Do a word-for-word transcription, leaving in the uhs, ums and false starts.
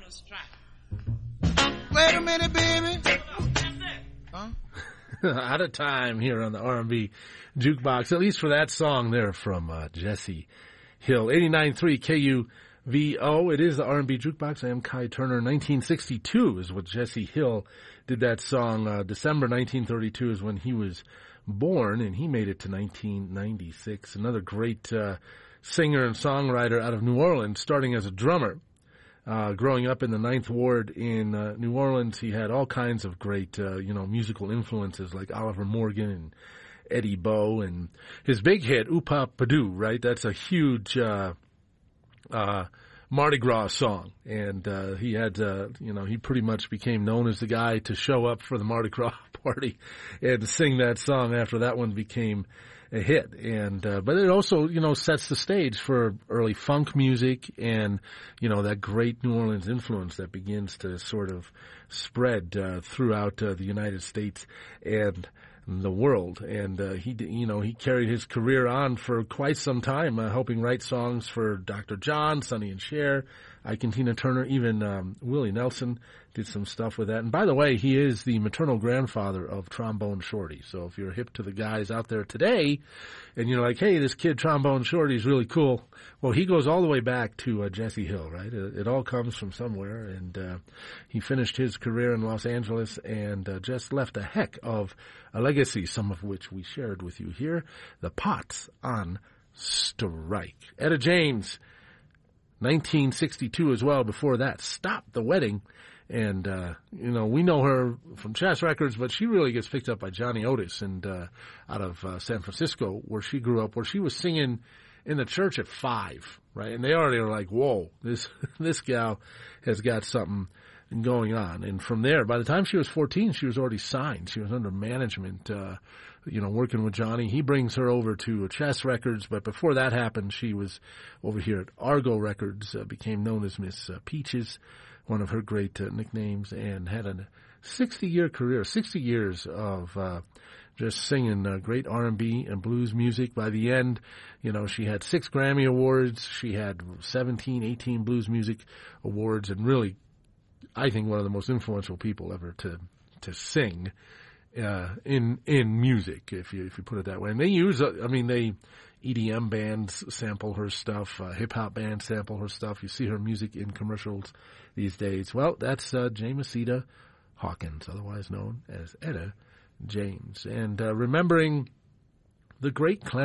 Wait a minute, baby. Huh? Out of time here on the R and B Jukebox, at least for that song there from uh, Jesse Hill. eighty-nine point three K U V O. It is the R and B Jukebox. I am Kai Turner. nineteen sixty-two is what Jesse Hill did that song. Uh, December nineteen thirty-two is when he was born, and he made it to nineteen ninety-six. Another great uh, singer and songwriter out of New Orleans, starting as a drummer. Uh, growing up in the Ninth Ward in uh, New Orleans, he had all kinds of great, uh, you know, musical influences like Oliver Morgan and Eddie Bow, and his big hit, Oopa Padu, right? That's a huge uh, uh, Mardi Gras song, and uh, he had, uh, you know, he pretty much became known as the guy to show up for the Mardi Gras party and sing that song after that one became a hit. And uh, but it also, you know, sets the stage for early funk music and, you know, that great New Orleans influence that begins to sort of spread uh, throughout uh, the United States and the world. And uh, he, you know, he carried his career on for quite some time, uh, helping write songs for Doctor John, Sonny and Cher, Ike and Tina Turner, even um, Willie Nelson did some stuff with that. And by the way, he is the maternal grandfather of Trombone Shorty. So if you're hip to the guys out there today, and you're like, hey, this kid Trombone Shorty is really cool, well, he goes all the way back to uh, Jesse Hill, right? It, it all comes from somewhere. And uh, he finished his career in Los Angeles and uh, just left a heck of a legacy, some of which we shared with you here. The Pots on Strike. Etta James, nineteen sixty-two as well. Before that, Stop the Wedding. And, uh, you know, we know her from Chess Records, but she really gets picked up by Johnny Otis and, uh, out of, uh, San Francisco, where she grew up, where she was singing in the church at five, right? And they already are like, whoa, this, this gal has got something going on. And from there, by the time she was fourteen, she was already signed. She was under management, uh, you know, working with Johnny. He brings her over to Chess Records, but before that happened, she was over here at Argo Records, uh, became known as Miss uh, Peaches, one of her great uh, nicknames, and had a sixty-year career, sixty years of uh, just singing uh, great R and B and blues music. By the end, you know, she had six Grammy Awards. She had seventeen, eighteen Blues Music Awards, and really, I think, one of the most influential people ever to to sing uh, in in music, if you if you put it that way. And they use, uh, I mean, they E D M bands sample her stuff, uh, hip hop bands sample her stuff. You see her music in commercials these days. Well, that's uh, Jamesita Hawkins, otherwise known as Etta James, and uh, remembering the great Clarence